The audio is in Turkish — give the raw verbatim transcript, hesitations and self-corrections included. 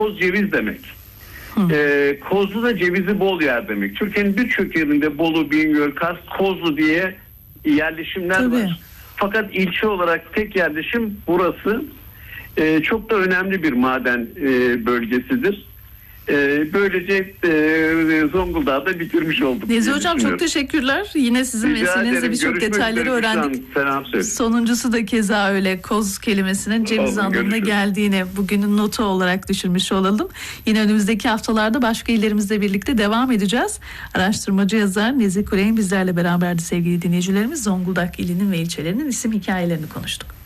Koz ceviz demek. Ee, Kozlu da cevizi bol yer demek. Türkiye'nin birçok yerinde Bolu, Bingöl, Kars, Kozlu diye yerleşimler Tabii. var. Fakat ilçe olarak tek yerleşim burası. Ee, çok da önemli bir maden e, bölgesidir. Ee, böylece e, Zonguldak'ı da bitirmiş olduk. Nezi Hocam çok teşekkürler. Yine sizin Rica vesilenizle ederim. birçok Görüşmek detayları üzere. öğrendik. Selam söyle. Sonuncusu da keza öyle, koz kelimesinin ceviz Oldu, anlamına görüşürüz. geldiğini bugünün notu olarak düşürmüş olalım. Yine önümüzdeki haftalarda başka illerimizle birlikte devam edeceğiz. Araştırmacı yazar Nezi Kuley'in bizlerle beraberdi sevgili dinleyicilerimiz. Zonguldak ilinin ve ilçelerinin isim hikayelerini konuştuk.